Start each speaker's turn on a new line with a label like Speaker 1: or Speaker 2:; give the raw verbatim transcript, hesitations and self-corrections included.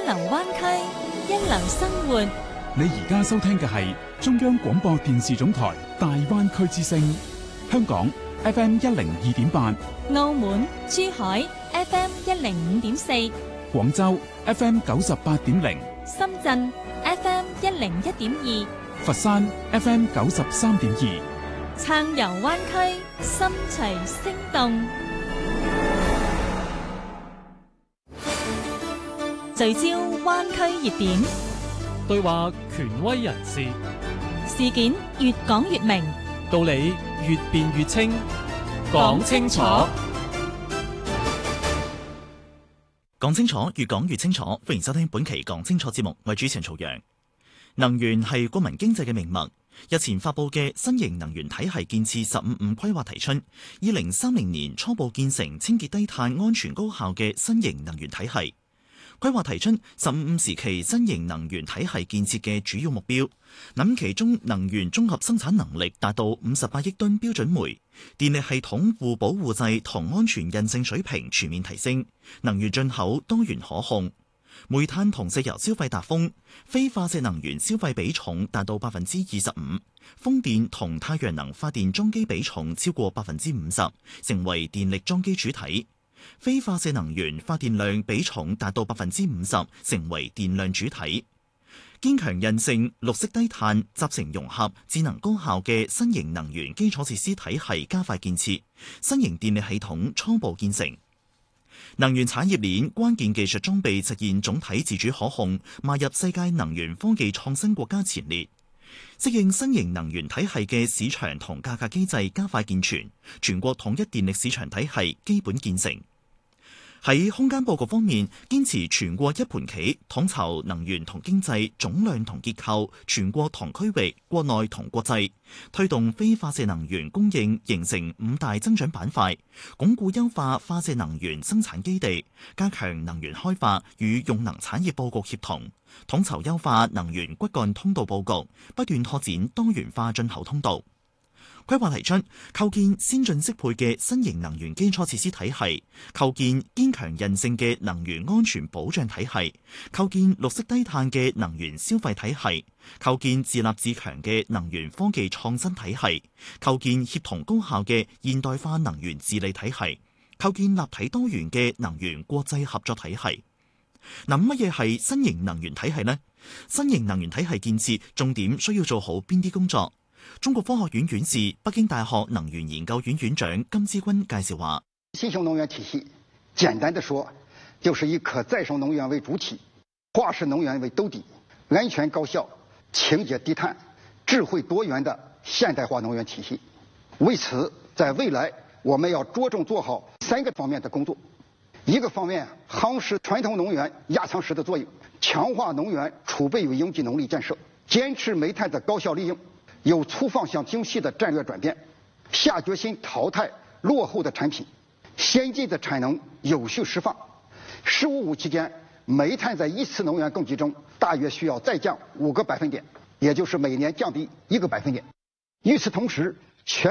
Speaker 1: 流灣區，一流生活。
Speaker 2: 你而家收聽嘅係中央廣播電視總台大灣區之聲，香港 F M 一零二點八，
Speaker 1: 澳門、珠海 F M 一零五點四，
Speaker 2: 廣州 F M 九十八點零，
Speaker 1: 深圳 F M 一零一點二，
Speaker 2: 佛山 F M 九十三點二。
Speaker 1: 撐遊灣區，心隨聲動。聚焦灣區熱點，
Speaker 3: 對話權威人士，
Speaker 1: 事件越講越明，
Speaker 3: 道理越辯越清，講清楚，
Speaker 4: 講清楚，越講越清楚。歡迎收聽本期講清楚節目，我係主持人曹陽。能源係國民經濟嘅命脈。日前發佈嘅新型能源體系建設十五五規劃提出，二零三零年初步建成清潔低碳、安全高效嘅新型能源體系。規劃提出十五五時期新型能源體系建設嘅主要目標，諗其中能源綜合生產能力達到五十八億噸標準煤，電力系統互保互濟同安全韌性水平全面提升，能源進口多元可控，煤炭同石油消費達峰，非化石能源消費比重達到百分之二十五，風電同太陽能發電裝機比重超過百分之五十，成為電力裝機主體。非化石能源發電量比重達到百分之五十，成為電量主體。堅強韌性、綠色低碳、集成融合、智能高效嘅新型能源基礎設施體系加快建設，新型電力系統初步建成。能源產業鏈關鍵技術裝備實現總體自主可控，邁入世界能源科技創新國家前列。適應新型能源體系嘅市場同價格機制加快健全，全國統一電力市場體系基本建成。喺空間佈局方面，堅持全國一盤棋，統籌能源同經濟總量同結構，全國同區域、國內同國際，推動非化石能源供應形成五大增長板塊，鞏固優化化石能源生產基地，加強能源開發與用能產業佈局協同，統籌優化能源骨幹通道佈局，不斷拓展多元化進口通道。規劃提出構建先進適配嘅新型能源基礎設施體系，構建堅強韌性嘅能源安全保障體系，構建綠色低碳嘅能源消費體系，構建自立自強嘅能源科技創新體系，構建協同高效嘅現代化能源治理體系，構建立體多元嘅能源國際合作體系。嗱，乜嘢係新型能源體系呢？新型能源體系建設重點需要做好邊啲工作？中國科學院院士、北京大學能源研究院院長金之均介紹話：
Speaker 5: 新型能源體系，簡單的說，就是以可再生能源為主體，化石能源為兜底，安全高效、清潔低碳、智慧多元的現代化能源體系。為此，在未來我們要着重做好三個方面的工作：一個方面，夯實傳統能源壓艙石的作用，強化能源儲備與應急能力建設，堅持煤炭的高效利用。有粗放向精細的戰略轉變，下決心淘汰落後的產品，先進的產能有序釋放。十五五期間，煤炭在一次能源供給中大約需要再降五個百分點，也就是每年降低一個百分點。與此同時，全